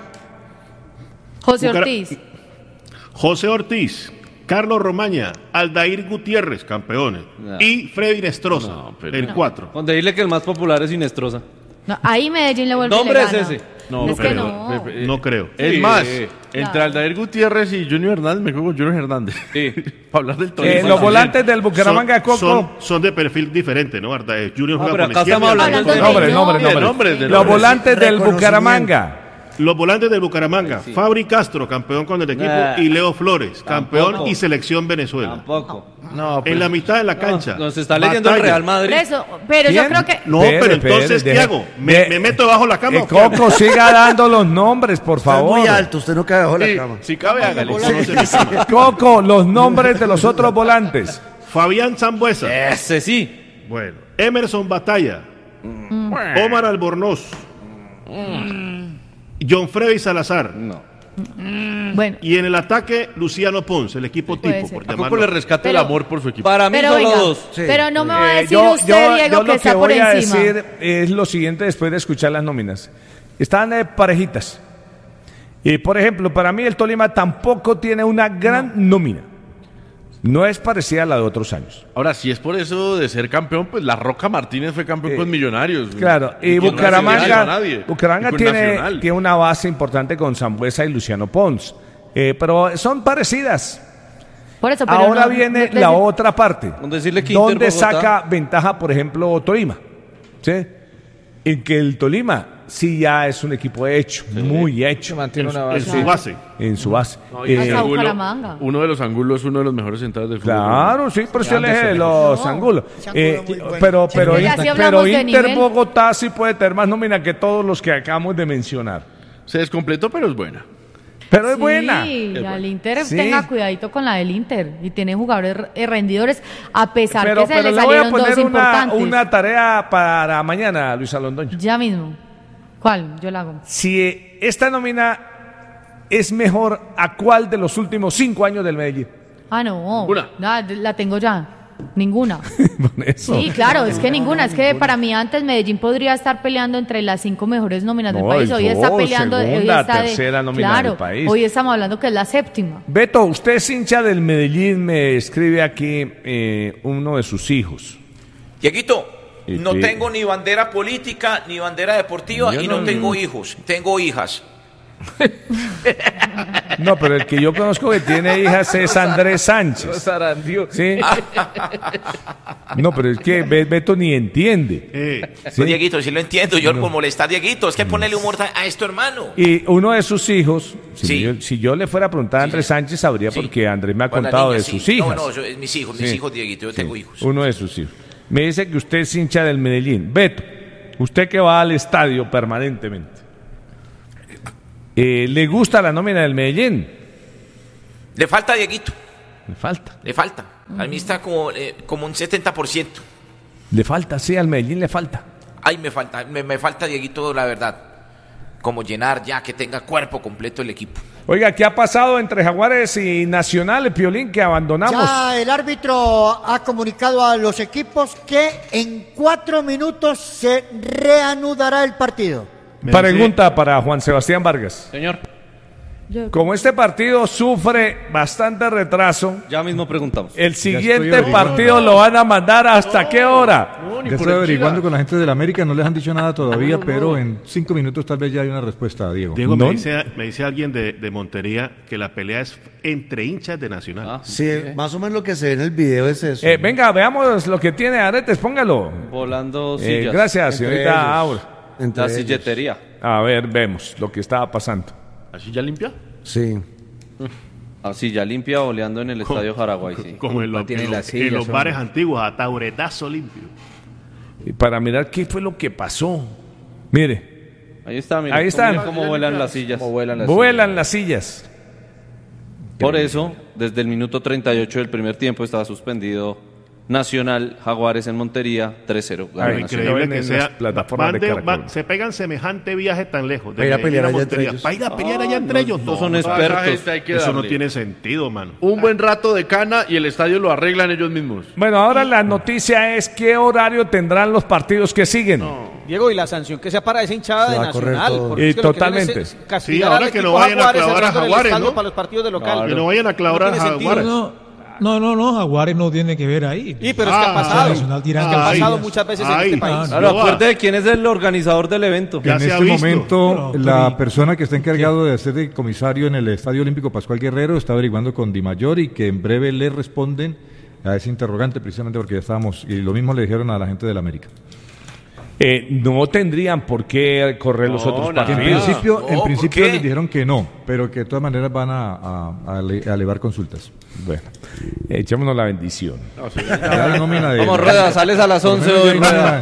Speaker 7: José
Speaker 11: Bucara-
Speaker 7: Ortiz.
Speaker 11: José Ortiz, Carlos Romaña, Aldair Gutiérrez, campeones.
Speaker 3: No.
Speaker 11: Y Freddy Nestroza,
Speaker 4: No, pero-
Speaker 11: el cuatro.
Speaker 3: Donde dile que el más popular es Inestrosa.
Speaker 7: No, ahí Medellín le vuelve
Speaker 3: ¿Nombre
Speaker 7: y le
Speaker 3: es
Speaker 7: gana.
Speaker 3: ese?
Speaker 11: No,
Speaker 7: es
Speaker 11: pero-
Speaker 7: que no.
Speaker 11: No creo.
Speaker 4: Es
Speaker 3: Sí.
Speaker 4: más,
Speaker 3: Claro.
Speaker 4: entre Aldair Gutiérrez y Junior Hernández, me juego con Junior Hernández.
Speaker 3: Sí.
Speaker 4: Para hablar del Tolima.
Speaker 2: Eh, los volantes del Bucaramanga,
Speaker 11: son,
Speaker 2: Coco.
Speaker 11: son, son de perfil diferente, ¿no? Aldair Junior
Speaker 3: Ah,
Speaker 11: juega
Speaker 3: pero
Speaker 11: con
Speaker 3: acá
Speaker 11: izquierda.
Speaker 3: estamos hablando
Speaker 7: Hablando
Speaker 3: de
Speaker 7: de
Speaker 2: Nombre, nombre,
Speaker 7: nombre.
Speaker 2: nombre.
Speaker 4: nombres, de
Speaker 2: Los
Speaker 4: nombres.
Speaker 2: volantes del
Speaker 12: Reconocimiento.
Speaker 2: Bucaramanga.
Speaker 11: Los volantes del Bucaramanga, Fabri Castro, campeón con el equipo,
Speaker 3: Nah.
Speaker 11: y Leo Flores, campeón
Speaker 3: Tampoco.
Speaker 11: y selección Venezuela.
Speaker 3: Tampoco.
Speaker 4: No,
Speaker 11: En la mitad de la cancha.
Speaker 3: No, nos está leyendo el
Speaker 11: Batalla.
Speaker 3: Real Madrid.
Speaker 7: Por eso, pero yo
Speaker 2: ¿Quién?
Speaker 7: creo que...
Speaker 11: No,
Speaker 2: Espere,
Speaker 11: pero
Speaker 2: espere,
Speaker 11: entonces, ¿qué
Speaker 2: deje-
Speaker 11: hago? ¿Me,
Speaker 2: de-
Speaker 11: me meto debajo de la cama
Speaker 2: Eh,
Speaker 11: o qué hago?
Speaker 2: Coco, siga dando los nombres, por
Speaker 12: Está
Speaker 2: favor.
Speaker 12: muy alto, usted no cae bajo la
Speaker 4: Sí,
Speaker 12: cama.
Speaker 4: si cabe, hágale.
Speaker 11: Conoce mi cama.
Speaker 2: Coco, los nombres de los otros volantes.
Speaker 11: Fabián Zambuesa.
Speaker 3: Ese sí.
Speaker 11: Bueno. Emerson Batalla. Omar Albornoz. John Freddy Salazar.
Speaker 3: No.
Speaker 7: Bueno,
Speaker 11: Y en el ataque, Luciano Ponce, el equipo
Speaker 7: Puede
Speaker 11: tipo,
Speaker 7: ser.
Speaker 11: por
Speaker 4: A Coco
Speaker 11: llamarlo.
Speaker 4: le rescata el
Speaker 7: Pero-
Speaker 4: amor por su equipo.
Speaker 3: Para mí
Speaker 7: pero
Speaker 3: solo
Speaker 7: venga,
Speaker 3: dos.
Speaker 7: pero no me va a
Speaker 2: Eh,
Speaker 7: decir
Speaker 2: yo,
Speaker 7: usted,
Speaker 2: yo-
Speaker 7: Diego,
Speaker 2: yo
Speaker 7: que
Speaker 2: lo
Speaker 7: está
Speaker 2: que
Speaker 7: por
Speaker 2: voy a
Speaker 7: encima.
Speaker 2: decir es lo siguiente después de escuchar las nóminas. Están eh, parejitas. Y por ejemplo, para mí el Tolima tampoco tiene una gran nómina. No es parecida a la de otros años.
Speaker 4: Ahora, si es por eso de ser campeón, pues La Roca Martínez fue campeón
Speaker 2: Eh,
Speaker 4: con Millonarios.
Speaker 2: Claro, y
Speaker 4: que no hace daño a
Speaker 2: Bucaramanga,
Speaker 4: nadie.
Speaker 2: Bucaramanga
Speaker 4: Y con
Speaker 2: tiene,
Speaker 4: Nacional.
Speaker 2: tiene una base importante con Sambuesa y Luciano Pons. Eh, pero son parecidas.
Speaker 7: Por eso, pero
Speaker 2: Ahora
Speaker 7: no-
Speaker 2: viene
Speaker 7: no-
Speaker 2: la otra parte.
Speaker 3: Con decirle que Inter
Speaker 2: ¿Dónde
Speaker 3: Bogotá-
Speaker 2: saca ventaja, por ejemplo, Tolima? ¿Sí? En que el Tolima sí ya es un equipo hecho, muy hecho.
Speaker 8: Mantiene una
Speaker 11: En
Speaker 8: base.
Speaker 11: su base.
Speaker 2: En su base.
Speaker 4: No, y
Speaker 2: Eh,
Speaker 7: Hasta
Speaker 4: Angulo,
Speaker 7: Bucaramanga.
Speaker 4: uno de los ángulos, uno de los mejores centrales del fútbol.
Speaker 2: Claro, sí, por eso yo le dije de los
Speaker 7: No.
Speaker 2: ángulos.
Speaker 6: Ese ángulo
Speaker 2: Eh,
Speaker 6: muy bueno.
Speaker 2: pero
Speaker 7: Sí,
Speaker 2: pero,
Speaker 7: ya sí
Speaker 2: pero
Speaker 7: hablamos de
Speaker 2: Inter
Speaker 7: nivel.
Speaker 2: Bogotá sí puede tener más nómina que todos los que acabamos de mencionar.
Speaker 4: Se descompletó, pero es buena.
Speaker 2: Pero es
Speaker 7: Sí,
Speaker 2: buena.
Speaker 7: al Inter
Speaker 2: Sí.
Speaker 7: tenga cuidadito con la del Inter y tiene jugadores eh, rendidores a pesar
Speaker 2: Pero,
Speaker 7: que se
Speaker 2: pero
Speaker 7: le
Speaker 2: le voy a
Speaker 7: salieron dos
Speaker 2: poner una,
Speaker 7: importantes.
Speaker 2: una tarea para mañana, Luis Alondoño.
Speaker 7: Ya mismo. ¿Cuál? Yo la hago.
Speaker 2: Si esta nómina es mejor, ¿a cuál de los últimos cinco años del Medellín?
Speaker 7: Ah, no.
Speaker 4: Ninguna.
Speaker 7: Nada, la tengo ya. Ninguna.
Speaker 2: Por eso.
Speaker 7: Sí, claro, es que ninguna. Es que para mí antes Medellín podría estar peleando entre las cinco mejores nóminas del
Speaker 2: No,
Speaker 7: país. Hoy está
Speaker 2: no,
Speaker 7: peleando. hoy
Speaker 2: segunda,
Speaker 7: está de-
Speaker 2: tercera nómina
Speaker 7: claro,
Speaker 2: del país.
Speaker 7: Hoy estamos hablando que es la séptima.
Speaker 2: Beto, usted es hincha del Medellín, me escribe aquí eh, uno de sus hijos.
Speaker 13: Dieguito,
Speaker 2: ¿Y
Speaker 13: no
Speaker 2: qué?
Speaker 13: tengo ni bandera política ni bandera deportiva
Speaker 2: Yo
Speaker 13: y
Speaker 2: no-
Speaker 13: no tengo hijos, tengo hijas.
Speaker 2: No, pero el que yo conozco que tiene hijas es Andrés Sánchez. ¿Sí? No, pero es que Beto ni entiende.
Speaker 13: Eh. ¿Sí? Pues Dieguito, sí lo entiendo. Yo no. Por molestar, Dieguito. Es que ponerle humor a esto, hermano.
Speaker 2: Y uno de sus hijos, si, sí. yo, si yo le fuera a preguntar a Andrés sí. Sánchez, sabría sí. porque Andrés me ha bueno, contado niña, de sí. sus hijas.
Speaker 13: No, no, yo, mis hijos, mis sí. hijos, Dieguito. Yo sí. tengo hijos.
Speaker 2: Uno de sus hijos. Me dice que usted es hincha del Medellín. Beto, usted que va al estadio permanentemente. Eh, ¿Le gusta la nómina del Medellín?
Speaker 13: Le falta, Dieguito.
Speaker 2: Le falta.
Speaker 13: Le falta. A mí está como, eh, como un setenta por ciento.
Speaker 2: Le falta, sí, al Medellín le falta.
Speaker 13: Ay, me falta, me, me falta, Dieguito, la verdad. Como llenar ya, que tenga cuerpo completo el equipo.
Speaker 2: Oiga, ¿qué ha pasado entre Jaguares y Nacional, Piolín, que abandonamos?
Speaker 6: Ya el árbitro ha comunicado a los equipos que en cuatro minutos se reanudará el partido.
Speaker 2: Pregunta para Juan Sebastián Vargas.
Speaker 3: Señor.
Speaker 2: Como este partido sufre bastante retraso,
Speaker 3: ya mismo preguntamos.
Speaker 2: El siguiente partido lo van a mandar hasta no, qué hora.
Speaker 9: No, ya estoy averiguando con la gente de la América, no les han dicho nada todavía, no, no, pero en cinco minutos tal vez ya hay una respuesta, Diego.
Speaker 11: Diego,
Speaker 9: ¿No?
Speaker 11: me, dice, me dice alguien de, de Montería que la pelea es entre hinchas de Nacional. Ah,
Speaker 12: sí, ¿qué? Más o menos lo que se ve en el video es eso.
Speaker 2: Eh, venga, veamos lo que tiene Aretes, póngalo.
Speaker 3: Volando sillas.
Speaker 2: Eh, gracias, señorita Aura.
Speaker 3: Entre la ellos. Silletería.
Speaker 2: A ver, vemos lo que estaba pasando.
Speaker 11: ¿La silla limpia?
Speaker 12: Sí.
Speaker 3: A silla limpia oleando en el Estadio Jaraguay, sí.
Speaker 11: Como en, lo, en, lo, en los bares antiguos, a tauretazo limpio.
Speaker 2: Y para mirar qué fue lo que pasó. Mire.
Speaker 3: Ahí está, mire.
Speaker 2: Ahí están.
Speaker 3: Cómo vuelan las sillas.
Speaker 2: Cómo vuelan las vuelan sillas. Las sillas.
Speaker 3: Por eso, desde el minuto treinta y ocho del primer tiempo estaba suspendido Nacional, Jaguares en Montería, tres cero.
Speaker 11: Ay, increíble que sea. Van de, van, se pegan semejante viaje tan lejos.
Speaker 12: Para ir a pelear allá entre ellos.
Speaker 11: Para ir a pelear allá entre ellos.
Speaker 3: Todos son expertos.
Speaker 11: Eso no tiene sentido, mano.
Speaker 4: Un buen rato de cana y el estadio lo arreglan ellos mismos.
Speaker 2: Bueno, ahora la noticia es qué horario tendrán los partidos que siguen.
Speaker 1: No. Diego, y la sanción que sea para esa hinchada de Nacional.
Speaker 2: Y totalmente.
Speaker 11: Sí, ahora que no vayan a clavar a Jaguares, ¿no?
Speaker 1: Para los partidos de local.
Speaker 11: Que no vayan a clavar a Jaguares.
Speaker 10: No, no, no, Jaguares no tiene que ver ahí.
Speaker 1: Y pero es que ha pasado, es que ha pasado muchas veces ay, en este país.
Speaker 3: Claro, acuérdate de quién es el organizador del evento.
Speaker 9: En este momento, pero, la pero, persona que está encargado sí. de ser de comisario en el Estadio Olímpico Pascual Guerrero está averiguando con Di Mayor y que en breve le responden a ese interrogante precisamente porque ya estábamos, y lo mismo le dijeron a la gente de la América.
Speaker 2: Eh, no tendrían por qué correr los no, otros partidos.
Speaker 9: En principio, no, en principio les dijeron que no, pero que de todas maneras van a, a, a, a elevar consultas.
Speaker 2: Bueno, echémonos la bendición.
Speaker 3: No, sí, la nómina de, Vamos, Rueda, sales a las once hoy, Rueda.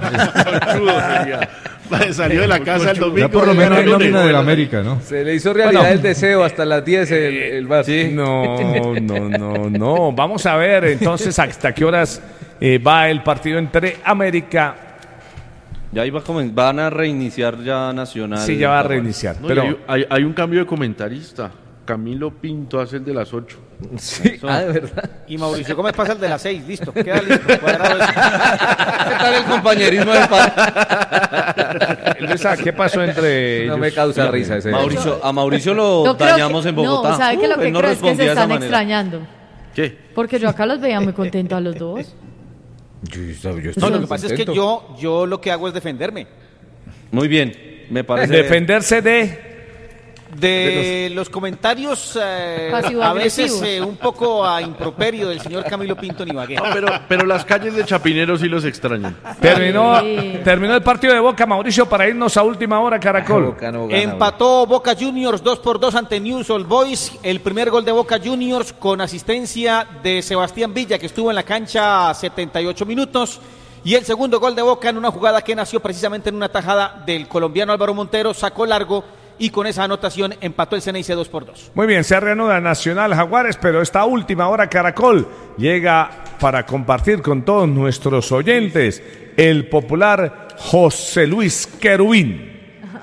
Speaker 11: Salió de la casa el domingo.
Speaker 9: Ya por lo menos hay nómina de la América, ¿no?
Speaker 8: Se le hizo realidad bueno, el deseo hasta las diez el, el bar.
Speaker 2: Sí. No, no, no, no. Vamos a ver entonces hasta qué horas eh, va el partido entre América.
Speaker 3: Ya iba a comen- van a reiniciar ya Nacional.
Speaker 2: Sí, ya va a reiniciar.
Speaker 4: No,
Speaker 2: pero
Speaker 4: hay, hay, hay un cambio de comentarista. Camilo Pinto hace el de las ocho.
Speaker 8: Sí, ah, de verdad.
Speaker 1: Y Mauricio Gómez pasa el de las seis, listo, queda listo. Cuadrado eso.
Speaker 3: ¿Qué tal el compañerismo de padre?
Speaker 2: Luisa, ¿qué pasó entre
Speaker 8: No
Speaker 2: ellos?
Speaker 8: me causa risa ese.
Speaker 3: Mauricio, a Mauricio lo no, dañamos
Speaker 7: que,
Speaker 3: en Bogotá.
Speaker 7: No, ¿sabe que lo
Speaker 3: uh,
Speaker 7: que
Speaker 3: no
Speaker 7: creo es que se están extrañando?
Speaker 4: ¿Qué?
Speaker 7: Porque yo acá los veía muy contentos a los dos.
Speaker 1: Yo, yo, yo no, lo que pasa contento. es que yo, yo lo que hago es defenderme.
Speaker 3: Muy bien, me parece.
Speaker 2: Defenderse de...
Speaker 1: De, de los... los comentarios eh, a veces eh, un poco a improperio del señor Camilo Pinto Nibagué.
Speaker 4: No, pero, pero las calles de Chapinero sí los extrañan.
Speaker 2: Terminó, sí. terminó el partido de Boca, Mauricio, para irnos a última hora, Caracol.
Speaker 1: Boca no gana, empató Boca Juniors dos por dos ante Newell's Old Boys. El primer gol de Boca Juniors con asistencia de Sebastián Villa, que estuvo en la cancha setenta y ocho minutos. Y el segundo gol de Boca en una jugada que nació precisamente en una tajada del colombiano Álvaro Montero, sacó largo y con esa anotación empató el Ceneice dos por dos.
Speaker 2: Muy bien, se reanuda Nacional Jaguares, pero esta última hora Caracol llega para compartir con todos nuestros oyentes el popular José Luis Querubín.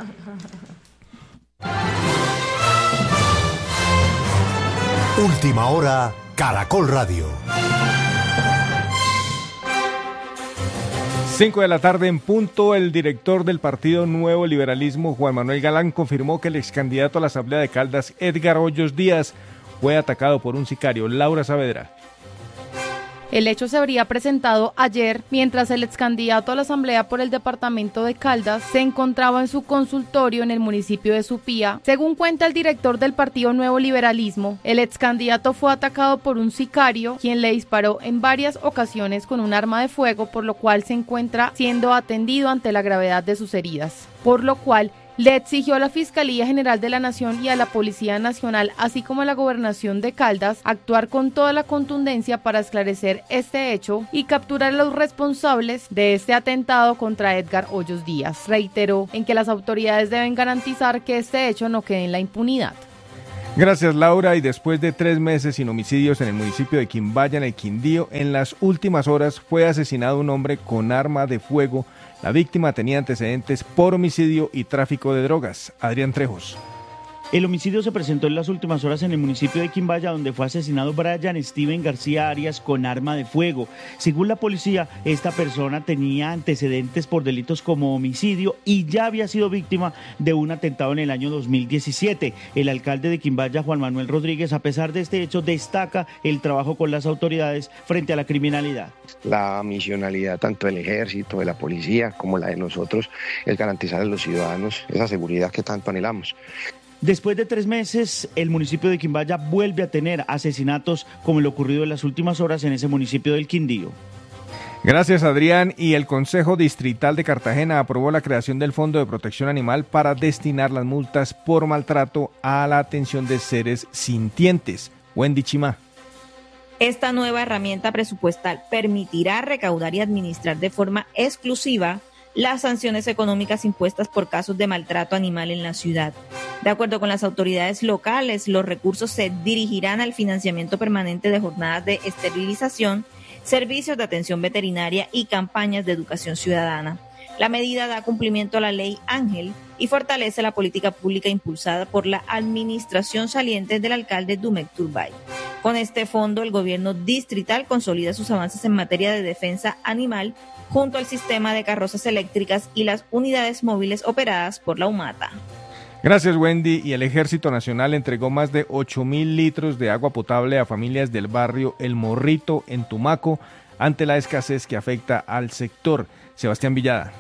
Speaker 14: Última hora, Caracol Radio.
Speaker 15: cinco de la tarde en punto, el director del Partido Nuevo Liberalismo, Juan Manuel Galán, confirmó que el ex candidato a la Asamblea de Caldas, Edgar Hoyos Díaz, fue atacado por un sicario. Laura Saavedra.
Speaker 16: El hecho se habría presentado ayer mientras el ex candidato a la Asamblea por el departamento de Caldas se encontraba en su consultorio en el municipio de Supía. Según cuenta el director del Partido Nuevo Liberalismo, el ex candidato fue atacado por un sicario, quien le disparó en varias ocasiones con un arma de fuego, por lo cual se encuentra siendo atendido ante la gravedad de sus heridas, por lo cual le exigió a la Fiscalía General de la Nación y a la Policía Nacional, así como a la Gobernación de Caldas, actuar con toda la contundencia para esclarecer este hecho y capturar a los responsables de este atentado contra Edgar Hoyos Díaz. Reiteró en que las autoridades deben garantizar que este hecho no quede en la impunidad.
Speaker 15: Gracias, Laura. Y después de tres meses sin homicidios en el municipio de Quimbaya, en el Quindío, en las últimas horas fue asesinado un hombre con arma de fuego. La víctima tenía antecedentes por homicidio y tráfico de drogas. Adrián Trejos.
Speaker 17: El homicidio se presentó en las últimas horas en el municipio de Quimbaya, donde fue asesinado Brian Steven García Arias con arma de fuego. Según la policía, esta persona tenía antecedentes por delitos como homicidio y ya había sido víctima de un atentado en el año dos mil diecisiete. El alcalde de Quimbaya, Juan Manuel Rodríguez, a pesar de este hecho, destaca el trabajo con las autoridades frente a la criminalidad.
Speaker 18: La misionalidad tanto del ejército, de la policía, como la de nosotros, es garantizar a los ciudadanos esa seguridad que tanto anhelamos.
Speaker 17: Después de tres meses, el municipio de Quimbaya vuelve a tener asesinatos como lo ocurrido en las últimas horas en ese municipio del Quindío.
Speaker 15: Gracias, Adrián. Y el Consejo Distrital de Cartagena aprobó la creación del Fondo de Protección Animal para destinar las multas por maltrato a la atención de seres sintientes. Wendy Chimá.
Speaker 19: Esta nueva herramienta presupuestal permitirá recaudar y administrar de forma exclusiva las sanciones económicas impuestas por casos de maltrato animal en la ciudad. De acuerdo con las autoridades locales, los recursos se dirigirán al financiamiento permanente de jornadas de esterilización, servicios de atención veterinaria y campañas de educación ciudadana. La medida da cumplimiento a la ley Ángel y fortalece la política pública impulsada por la administración saliente del alcalde Dumek Turbay. Con este fondo, el gobierno distrital consolida sus avances en materia de defensa animal junto al sistema de carrozas eléctricas y las unidades móviles operadas por la UMATA.
Speaker 15: Gracias, Wendy. Y el Ejército Nacional entregó más de ocho mil litros de agua potable a familias del barrio El Morrito en Tumaco ante la escasez que afecta al sector. Sebastián Villada.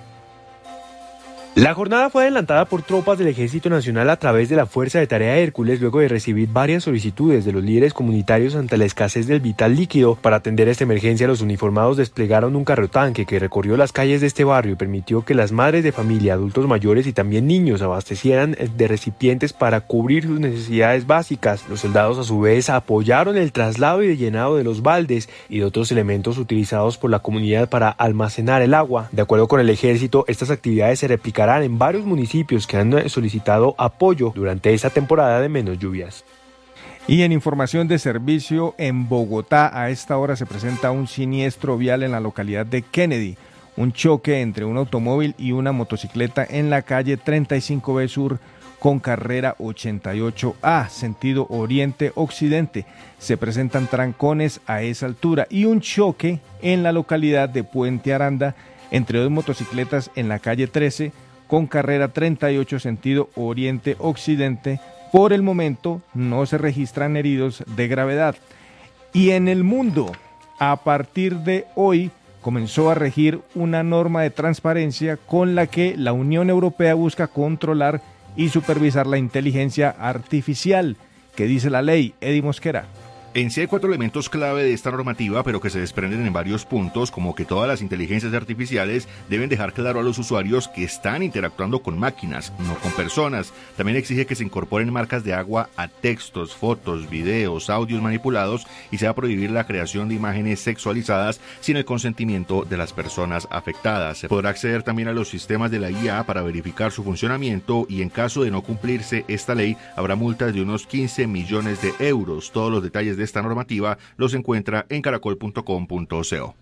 Speaker 20: La jornada fue adelantada por tropas del Ejército Nacional a través de la Fuerza de Tarea Hércules luego de recibir varias solicitudes de los líderes comunitarios ante la escasez del vital líquido. Para atender esta emergencia, los uniformados desplegaron un carrotanque que recorrió las calles de este barrio y permitió que las madres de familia, adultos mayores y también niños abastecieran de recipientes para cubrir sus necesidades básicas. Los soldados a su vez apoyaron el traslado y llenado de los baldes y de otros elementos utilizados por la comunidad para almacenar el agua. De acuerdo con el Ejército, estas actividades se replicarán en varios municipios que han solicitado apoyo durante esta temporada de menos lluvias.
Speaker 15: Y en información de servicio, en Bogotá a esta hora se presenta un siniestro vial en la localidad de Kennedy. Un choque entre un automóvil y una motocicleta en la calle treinta y cinco B Sur con carrera ochenta y ocho A, sentido oriente-occidente. Se presentan trancones a esa altura y un choque en la localidad de Puente Aranda entre dos motocicletas en la calle trece con carrera treinta y ocho sentido oriente-occidente. Por el momento no se registran heridos de gravedad. Y en el mundo, a partir de hoy, comenzó a regir una norma de transparencia con la que la Unión Europea busca controlar y supervisar la inteligencia artificial. ¿Qué dice la ley? Eddie Mosquera.
Speaker 21: En sí hay cuatro elementos clave de esta normativa, pero que se desprenden en varios puntos, como que todas las inteligencias artificiales deben dejar claro a los usuarios que están interactuando con máquinas, no con personas. También exige que se incorporen marcas de agua a textos, fotos, videos, audios manipulados y se va a prohibir la creación de imágenes sexualizadas sin el consentimiento de las personas afectadas. Se podrá acceder también a los sistemas de la I A para verificar su funcionamiento y en caso de no cumplirse esta ley habrá multas de unos quince millones de euros. Todos los detalles de esta normativa los encuentra en caracol punto com punto co.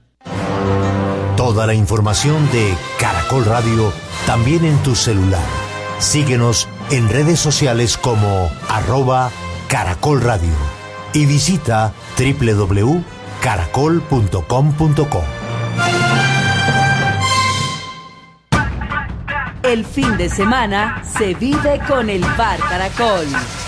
Speaker 14: Toda la información de Caracol Radio también en tu celular. Síguenos en redes sociales como arroba Caracol Radio y visita doble u doble u doble u punto caracol punto com punto co.
Speaker 22: El fin de semana se vive con el Bar Caracol.